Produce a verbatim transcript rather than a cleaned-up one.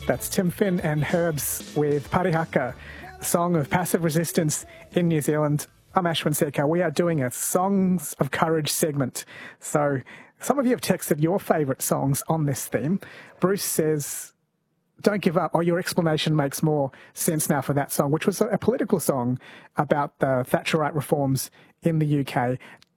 That's Tim Finn and Herbs with Parihaka, a song of passive resistance in New Zealand. I'm Ashwin Sekar. We are doing a Songs of Courage segment. So some of you have texted your favourite songs on this theme. Bruce says, "Don't give up." Oh, your explanation makes more sense now for that song, which was a political song about the Thatcherite reforms in the U K.